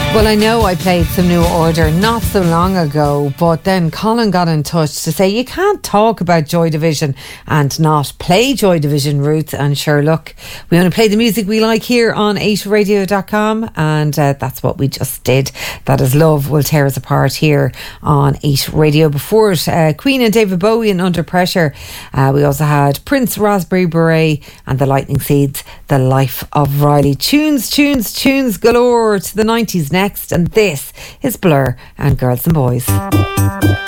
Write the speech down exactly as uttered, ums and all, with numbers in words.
Well, I know I played some New Order not so long ago, but then Colin got in touch to say you can't talk about Joy Division and not play Joy Division roots. And sure, look, we only play the music we like here on eight radio dot com, and uh, that's what we just did. That is Love Will Tear Us Apart here on eight Radio. Before it, uh, Queen and David Bowie and Under Pressure. Uh, we also had Prince, Raspberry Beret, and the Lightning Seeds, The Life of Riley. Tunes, tunes, tunes galore to the nineties next, and this is Blur and Girls and Boys.